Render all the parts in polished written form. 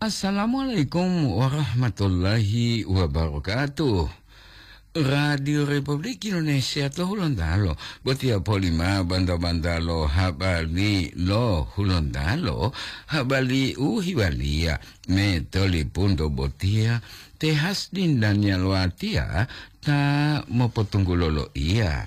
Assalamualaikum warahmatullahi wabarakatuh. Radio Republik Indonesia to Hulondalo. Botia polima banda-bandalo habali lo Hulondalo. Habali uhiwalia. Metoli punto botia. Tehas dan yalwatia. Ta mopotunggu lolo iya.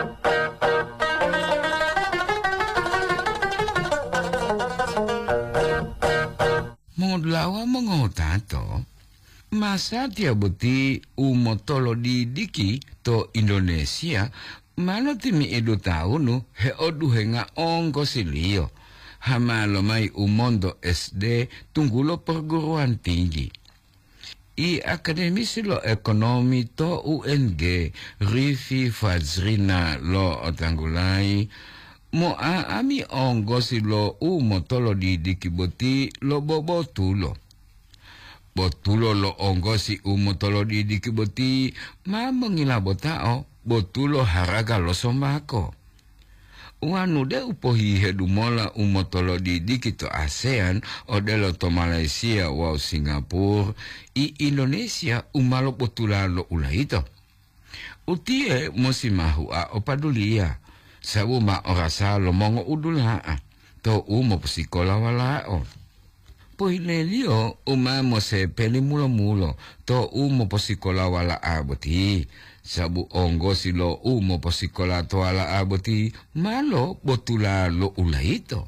Modlawa mengotato. Masa dia buti umotolo diki to Indonesia malo timi edu taunu he odu henga ongko silio hamalo mai umondo SD tunggulo perguruan tinggi I akademisi lo ekonomi to UNG Rifi Fazrina lo otanggulai mo ami ongko silo umotolo diki buti lo bobo tulo botulo lo onggo si umotolo diki boti ma mengila botao botulo haraga lo somako wanu de upohi hedumola umotolo diki to ASEAN odelo to Malaysia wow Singapura I Indonesia umalo botula lo ulaito utie musimahu a opadulia sabu ma orasa lo mongo udula to umo psikola walao Poilelio umamo se peli mulo to umo posikola wala aboti sabu ongo silo umo posikola to wala aboti malo botula lo ulaito.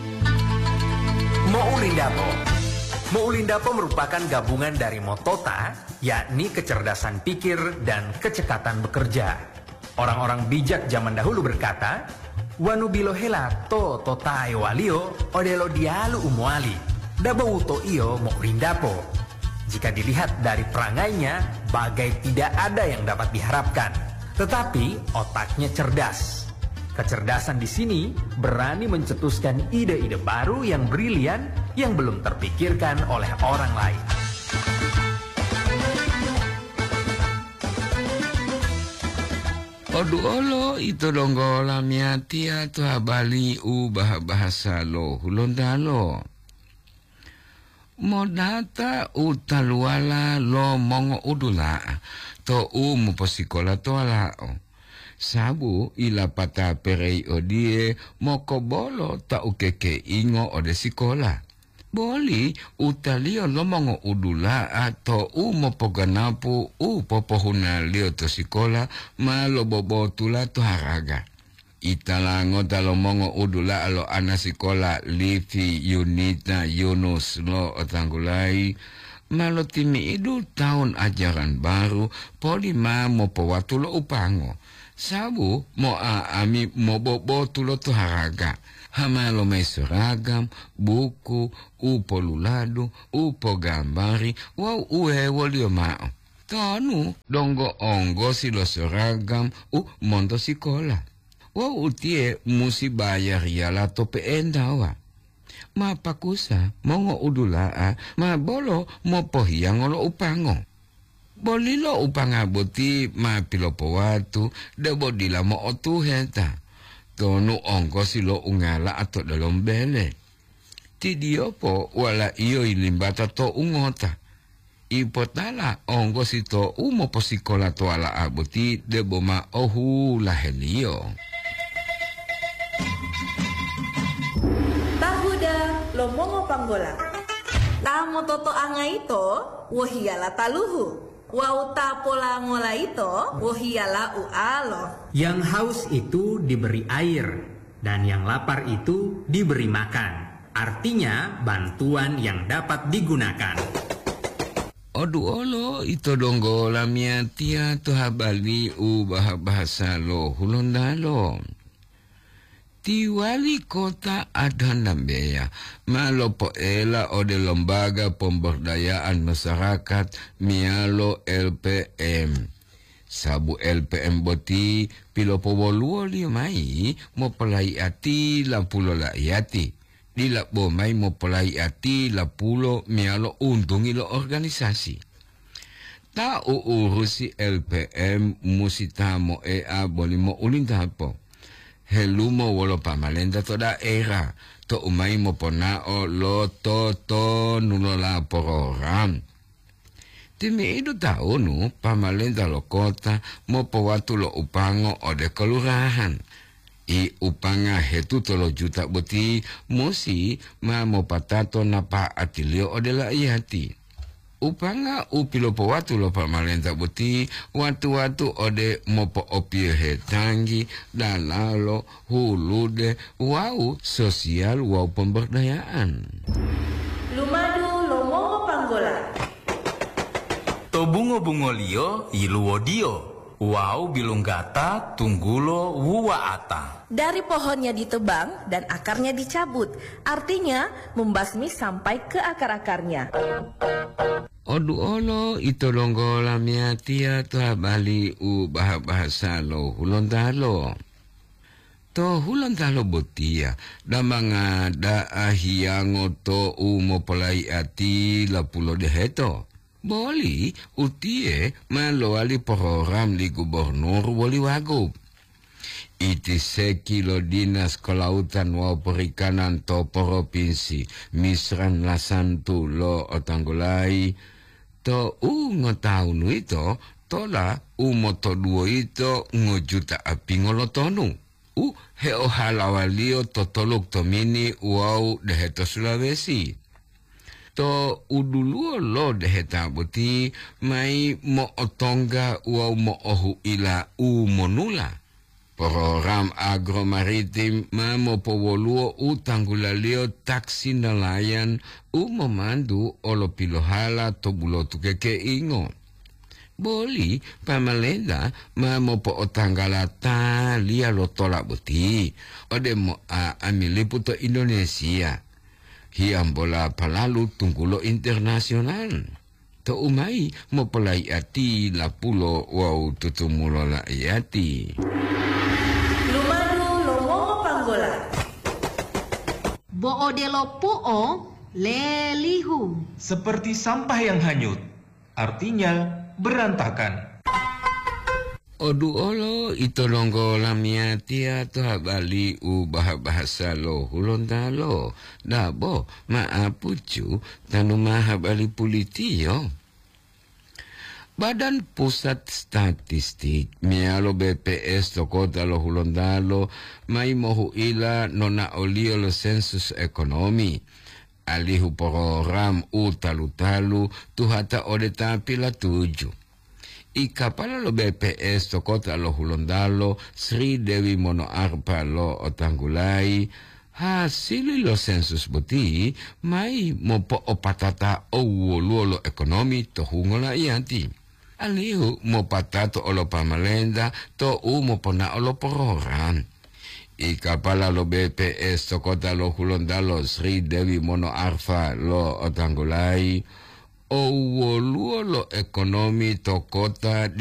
Moulindapo merupakan gabungan dari motota, yakni kecerdasan pikir dan kecekatan bekerja. Orang-orang bijak zaman dahulu berkata, wanu bilo hela to totae walio odelo dialu umuali. Dabo uto iyo Moulindapo. Jika dilihat dari perangainya, bagai tidak ada yang dapat diharapkan. Tetapi otaknya cerdas. Kecerdasan di sini berani mencetuskan ide-ide baru yang brilian yang belum terpikirkan oleh orang lain. Odu olo itu donggo lamiatia tu habali bahasa lo Hulondalo. Modata utaluala lo mongo udula to umu posikola to alao sabu ila pata perei odie moko bolo ta ukeke ingo ode sikola boli utalio lo mongo udula to umo poganapu popohuna lio to sikola malo bobo tula to haraga Italango talomongo udula alo anasikola Livi Yunita Yunus lo otanggulai malo timi idu tahun ajaran baru polima mo powatu lo upango sabu mo ami mo bobo tulo to haraga hamalo mai seragam buku upo luladu upo gambari wow uhewo lio mao tonu dongo ongo silo seragam mondo sikola Wow utie musi bayar yala tope endawa. Ma pakusa mongo udula ma bolo mo pohiyang olo upango. Bolilo upanga boti ma pilopo watu debo dila mo otu heta. Tonu ongko silo ungala ato dalom bele. Tidiopo wala iyo ilimbata to ungota. Ipotala ongko sito umo posikola to ala aboti debo ma ohu lahelio. Lomongo panggola. Tamo toto anga ito, wohiala taluhu. Wauta pola ngola ito, wohiala ualo. Yang haus itu diberi air, dan yang lapar itu diberi makan. Artinya bantuan yang dapat digunakan. Odu olo ito donggo lamiatia tu habali bahasa lo Hulondalo. Di wali kota Adanambeya, malopo ela ode lembaga pemberdayaan masyarakat mialo LPM. Sabu LPM boti pilopo boluo mai mo pelai ati la pulo la iati. Dila bo mai mo pelai ati la pulo mialo untungi lo organisasi. Ta urusi LPM musitamo boli mo ulindapo. helumo wolo pamalenda to daerah to umai mo ponao lo to nulola program. Timi idu taunu pamalenda lo kota mo powatu lo upango ode kelurahan. I upanga hetu tolo juta boti musi ma mo patato napa atilio ode la iati. Upanga upilopo watu lo pamalenta boti watu ode mopo opie hetangi dalalo hulude wau sosial wau pemberdayaan. Lumadu lomongo panggola. To bungo lio iluwo dio. Wow bilunggata tunggulo wuwaata. Dari pohonnya ditebang dan akarnya dicabut. Artinya membasmi sampai ke akar-akarnya. Odu olo ito longgola miatia to bali u bahasa lo hulontalo. To hulontalo botia damanga da ahiango to umo polai ati la pulo de heto. Boli utie malo ali program di gubernur wali wagub. Iti sekilo dinas kelautan wa perikanan to provinsi misran lasantu lo otanggulai to ngotaunu ito tola moto duo ito ngojuta api ngolotonu heo halawalio to toluk to mini wau deheto Sulawesi. To uduluo lo deheta boti mai mo otonga wau mo ohu ila monula. Program agromaritim ma mo powoluo utanggulalio taksi nelayan memandu olo pilohala to bulotu keke ingo. Boli pamalenda ma mo po otanggala lia lo tolak boti. Ode mo amilipu to Indonesia. Hiam bola palalu tunggulo internasional. To umai mo polai ati la pulo wau tutumulo la iati. Lumadu lomongo panggola. Bo'o de lo pu'o lelihu. Seperti sampah yang hanyut, artinya berantakan. Odu olo ito longgo lamia tia to bali u bahasa lo hulontalo. Dabo maapucu tanu maha bali pulitio. Badan Pusat Statistik mialo BPS to kota lo hulontalo mai mohu ila nona olio lo sensus ekonomi. Alihu program u talu-talu tuhata ode tapi la 7. Ikapala lo BPS to kota lo hulondalo Sri Dewi Mono Arpa lo otanggulai hasili lo sensus boti mai mopo opatata luo lo ekonomi to hungola ianti. Alihu mo patato olo pamalenda to mo pona olo program. Ikapala lo BPS to kota lo hulondalo Sri Dewi Mono Arpa lo otanggulai luo lo ekonomi to kota